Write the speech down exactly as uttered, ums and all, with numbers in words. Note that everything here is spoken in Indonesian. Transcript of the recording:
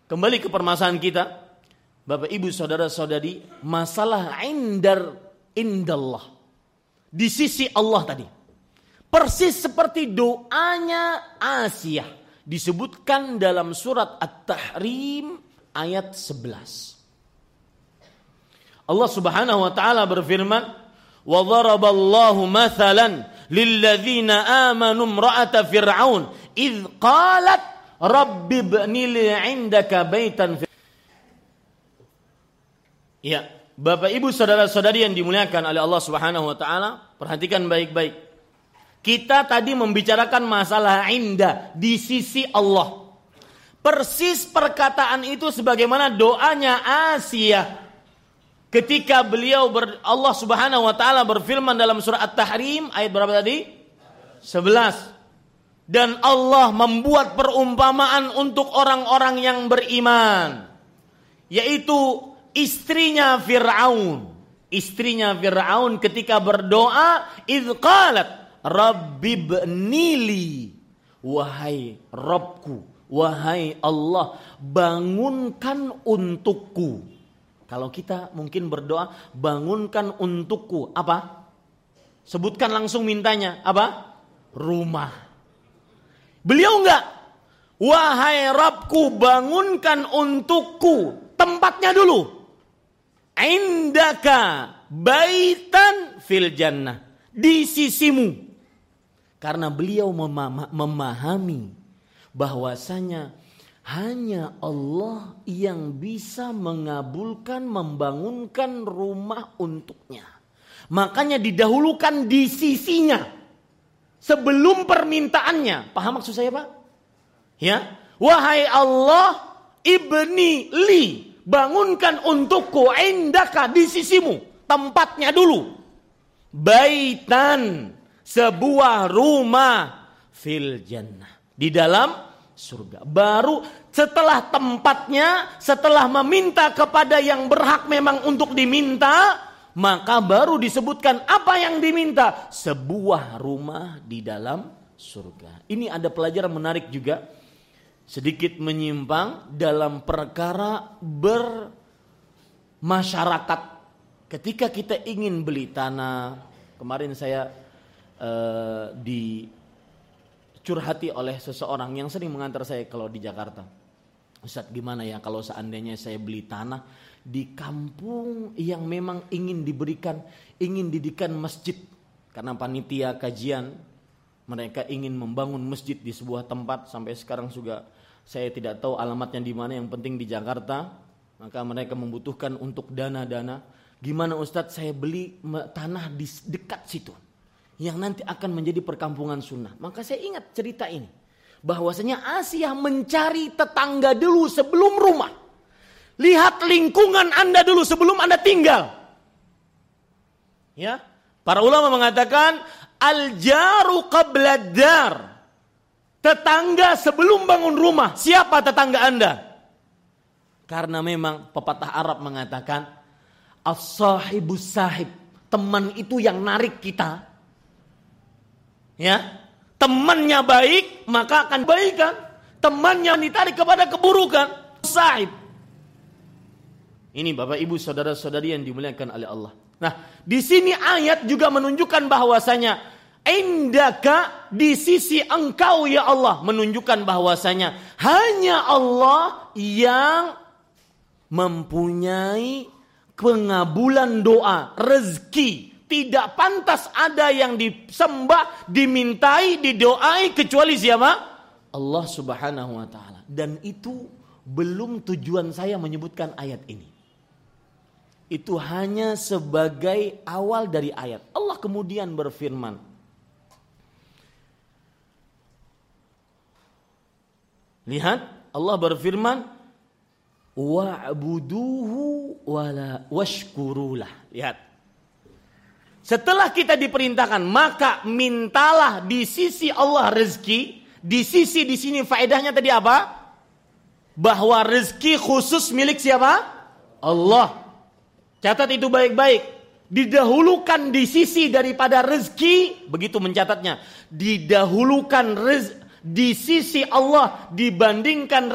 kembali ke permasalahan kita, Bapak Ibu saudara-saudari, masalah indar indallah, di sisi Allah tadi. Persis seperti doanya Asiyah disebutkan dalam surat At-Tahrim ayat sebelas. Allah Subhanahu wa taala berfirman, "Wa dharaballahu mathalan lilladzina amanu imra'ata fir'aun idz qalat rabbi ibni li 'indaka baitan fi." Ya, Bapak Ibu saudara-saudari yang dimuliakan oleh Allah Subhanahu wa taala, perhatikan baik-baik. Kita tadi membicarakan masalah indah di sisi Allah. Persis perkataan itu sebagaimana doanya Asiyah ketika beliau ber, Allah Subhanahu wa taala berfirman dalam surah At-Tahrim ayat berapa tadi? sebelas. Dan Allah membuat perumpamaan untuk orang-orang yang beriman, yaitu istrinya Fir'aun. Istrinya Fir'aun ketika berdoa, idz qalat rabbi ibnili, wahai Rabbku, wahai Allah, bangunkan untukku. Kalau kita mungkin berdoa, bangunkan untukku apa? Sebutkan langsung mintanya apa? Rumah. Beliau enggak, wahai Rabbku, bangunkan untukku tempatnya dulu. Indaka baitan fil jannah, di sisimu. Karena beliau memahami bahwasanya hanya Allah yang bisa mengabulkan, membangunkan rumah untuknya. Makanya didahulukan di sisinya sebelum permintaannya. Paham maksud saya, Pak? Ya, wahai Allah, ibni li, bangunkan untukku indaka, di sisimu, tempatnya dulu. Baitan, sebuah rumah, fil jannah, di dalam surga. Baru setelah tempatnya, setelah meminta kepada yang berhak memang untuk diminta, maka baru disebutkan apa yang diminta, sebuah rumah di dalam surga. Ini ada pelajaran menarik juga, sedikit menyimpang dalam perkara bermasyarakat. Ketika kita ingin beli tanah, kemarin saya uh, di curhati oleh seseorang yang sering mengantar saya kalau di Jakarta. Ustaz, gimana ya kalau seandainya saya beli tanah di kampung yang memang ingin diberikan, ingin didikan masjid. Karena panitia kajian, mereka ingin membangun masjid di sebuah tempat. Sampai sekarang juga saya tidak tahu alamatnya di mana, yang penting di Jakarta. Maka mereka membutuhkan untuk dana-dana. Gimana Ustaz, saya beli tanah di dekat situ yang nanti akan menjadi perkampungan sunnah. Maka saya ingat cerita ini, bahwasanya Asiyah mencari tetangga dulu sebelum rumah. Lihat lingkungan Anda dulu sebelum Anda tinggal. Ya, para ulama mengatakan al-jaru qabla dar. Tetangga sebelum bangun rumah. Siapa tetangga Anda? Karena memang pepatah Arab mengatakan as-sahibus sahib, teman itu yang narik kita. Ya, temannya baik maka akan baikan, temannya ditarik kepada keburukan, sahib. Ini Bapak Ibu saudara-saudari yang dimuliakan oleh Allah. Nah, di sini ayat juga menunjukkan bahwasanya indaka, di sisi engkau ya Allah, menunjukkan bahwasanya hanya Allah yang mempunyai pengabulan doa, rezeki. Tidak pantas ada yang disembah, dimintai, didoai kecuali siapa? Allah Subhanahu wa taala. Dan itu belum tujuan saya menyebutkan ayat ini. Itu hanya sebagai awal dari ayat. Allah kemudian berfirman, lihat, Allah berfirman, wa'buduhu wala washkurulah. Lihat. Setelah kita diperintahkan, maka mintalah di sisi Allah rezeki. Di sisi di sini faedahnya tadi apa? Bahwa rezeki khusus milik siapa? Allah. Catat itu baik-baik. Didahulukan di sisi daripada rezeki, begitu mencatatnya. Didahulukan rez, di sisi Allah dibandingkan